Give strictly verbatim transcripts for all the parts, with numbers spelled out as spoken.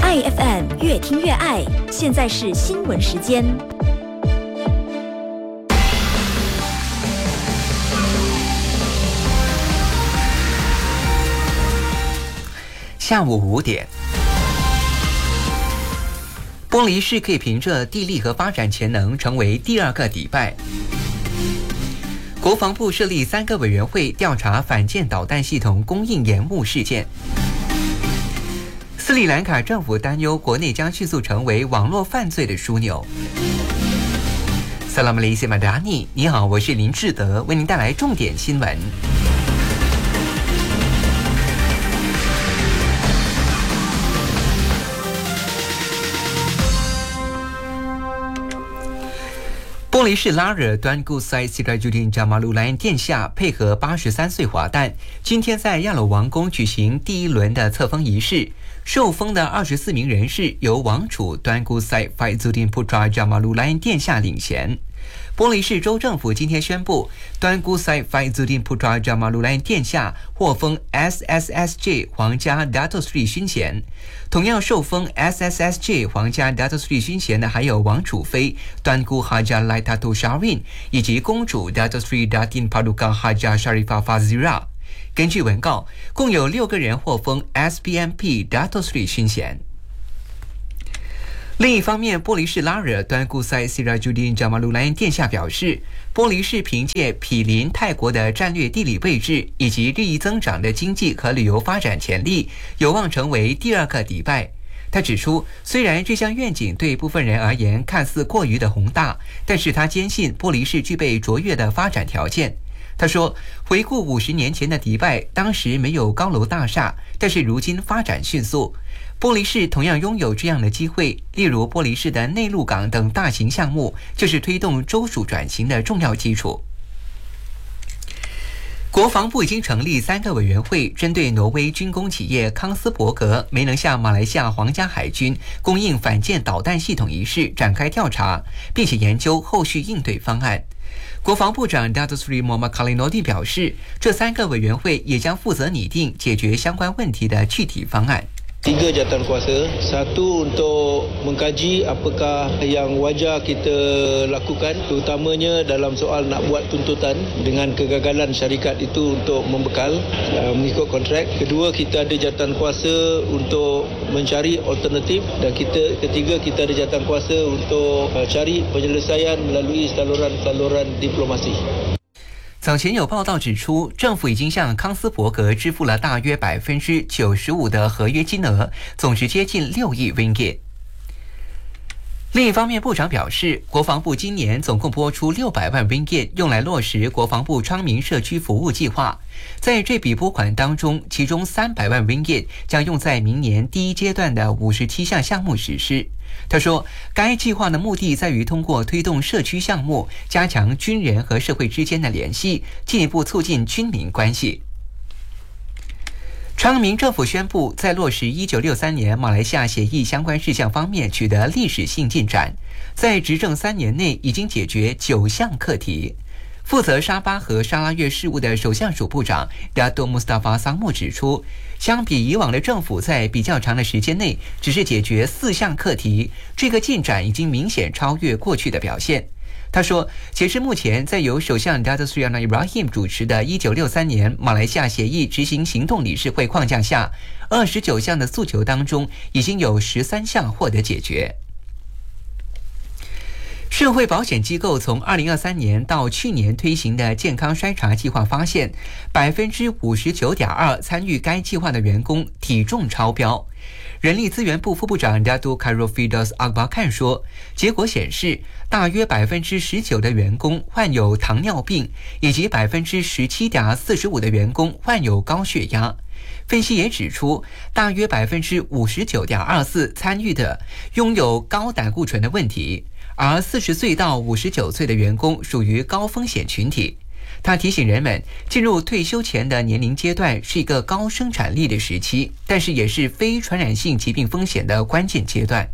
爱 F M 越听越爱，现在是新闻时间。 下午五点，玻璃市可以凭着地利和发展潜能成为第二个迪拜。国防部设立三个委员会调查反舰导弹系统供应延误事件。斯里兰卡政府担忧国内将迅速成为网络犯罪的枢纽。萨拉姆雷西马达尼，你好，我是林志德，为您带来重点新闻。玻璃市拉惹端固塞西拉朱丁扎马鲁莱恩殿下配合八十三岁华诞，今天在亚罗王宫举行第一轮的册封仪式。受封的二十四名人士由王储端固塞法祖丁普扎扎马鲁莱恩殿下领衔。玻璃市州政府今天宣布，端固塞法祖丁普扎扎马鲁莱恩殿下获封 S S S J 皇家 Dato Sri 勋衔。同样受封 S S S J 皇家 Dato Sri 勋衔的还有王储妃端固哈加莱塔图沙瑞以及公主 Dato Sri Datin Paduka Haja Sharifah Fazira。根据文告，共有六个人获封 S B M P Dato Sri 勋衔。另一方面，玻璃市拉惹端固塞西拉朱丁扎马鲁莱恩殿下表示，玻璃市凭借毗邻泰国的战略地理位置以及日益增长的经济和旅游发展潜力，有望成为第二个迪拜。他指出，虽然这项愿景对部分人而言看似过于的宏大，但是他坚信玻璃市具备卓越的发展条件。他说，回顾五十年前的迪拜，当时没有高楼大厦，但是如今发展迅速。玻璃市同样拥有这样的机会，例如玻璃市的内陆港等大型项目，就是推动州属转型的重要基础。国防部已经成立三个委员会，针对挪威军工企业康斯伯格没能向马来西亚皇家海军供应反舰导弹系统一事展开调查，并且研究后续应对方案。国防部长 Dato Sri Muhammad Khaliludin 表示，这三个委员会也将负责拟定解决相关问题的具体方案。 Tiga jawatankuasa, satu untuk mengkaji apakah yang wajar kita lakukan, terutamanya dalam soal nak buat tuntutan dengan kegagalan syarikat itu untuk membekal uh, mengikut kontrak. Kedua, kita ada jawatankuasa untuk mencari alternatif, dan kita ketiga kita ada jawatankuasa untuk uh, cari penyelesaian melalui saluran-saluran diplomasi。 早前有报道指出，政府已经向康斯伯格支付了大约百分之九十五的合约金额，总值接近六亿 ringgit。另一方面，部长表示，国防部今年总共拨出六百万 ringgit 用来落实国防部昌明社区服务计划。在这笔拨款当中，其中三百万 ringgit 将用在明年第一阶段的五十七项项目实施。他说，该计划的目的在于通过推动社区项目，加强军人和社会之间的联系，进一步促进军民关系。昌明政府宣布，在落实一九六三年马来西亚协议相关事项方面取得历史性进展，在执政三年内已经解决九项课题。负责沙巴和沙拉越事务的首相署部长 Dato Mustafa 桑木指出，相比以往的政府在比较长的时间内只是解决四项课题，这个进展已经明显超越过去的表现。他说，截至目前，在由首相 Dato Sri Anwar Ibrahim 主持的一九六三年马来西亚协议执行行动理事会框架下，二十九项的诉求当中，已经有十三项获得解决。社会保险机构从二零二三年到去年推行的健康筛查计划发现，百分之五十九点二参与该计划的员工体重超标。人力资源部副部长 Dato Khairul Firdaus Akbar Khan 说，结果显示，大约百分之十九的员工患有糖尿病，以及百分之十七点四十五的员工患有高血压。分析也指出，大约百分之五十九点二四参与的拥有高胆固醇的问题。而四十岁到五十九岁的员工属于高风险群体。他提醒人们，进入退休前的年龄阶段是一个高生产力的时期，但是也是非传染性疾病风险的关键阶段。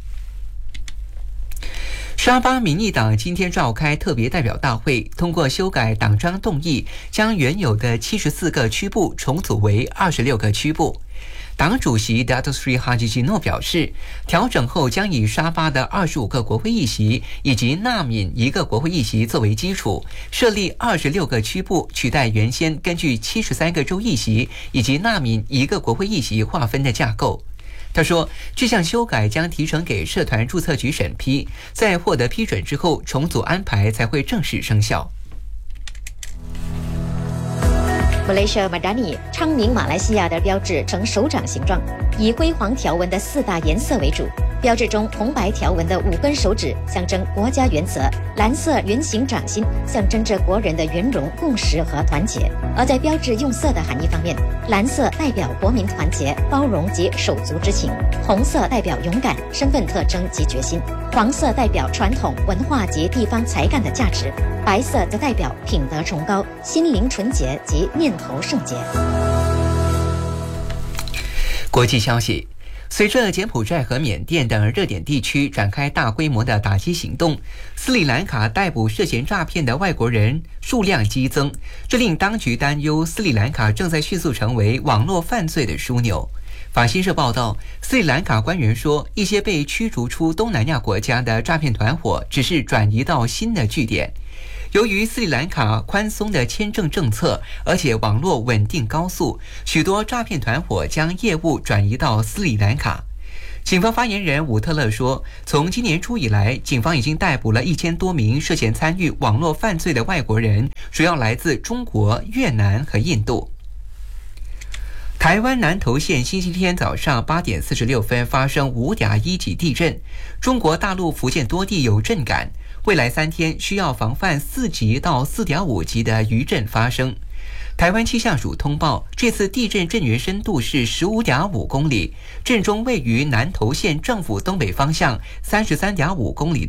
沙巴民意党今天召开特别代表大会，通过修改党章动议，将原有的七十四个区部重组为二十六个区部。 党主席 Datuk Seri Haji Jino 表示，调整后将以沙巴的二十五个国会议席以及纳闽一个国会议席作为基础，设立二十六个区部，取代原先根据七十三个州议席以及纳闽一个国会议席划分的架构。他说，这项修改将提呈给社团注册局审批，在获得批准之后，重组安排才会正式生效。 Malaysia Madani 昌明马来西亚的标志呈手掌形状，以辉煌条纹的四大颜色为主。标志中红白条纹的五根手指象征国家原则，蓝色圆形掌心象征着国人的圆融、共识和团结。而在标志用色的含义方面，蓝色代表国民团结、包容及手足之情；红色代表勇敢、身份特征及决心；黄色代表传统文化及地方才干的价值；白色则代表品德崇高、心灵纯洁及念头圣洁。 国际消息。随着柬埔寨和缅甸等热点地区展开大规模的打击行动，斯里兰卡逮捕涉嫌诈骗的外国人数量激增，这令当局担忧斯里兰卡正在迅速成为网络犯罪的枢纽。法新社报道，斯里兰卡官员说，一些被驱逐出东南亚国家的诈骗团伙只是转移到新的据点。由于斯里兰卡宽松的签证政策，而且网络稳定高速，许多诈骗团伙将业务转移到斯里兰卡。警方发言人伍特勒说，从今年初以来，警方已经逮捕了一千多名涉嫌参与网络犯罪的外国人，主要来自中国、越南和印度。台湾南投县星期天早上八点四十六分发生五点一级地震，中国大陆福建多地有震感。未来三天需要防范四级到四点五级的余震发生。台湾气象署通报，这次地震震源深度是十五点五公里，震中位于南投县政府东北方向三十三点五公里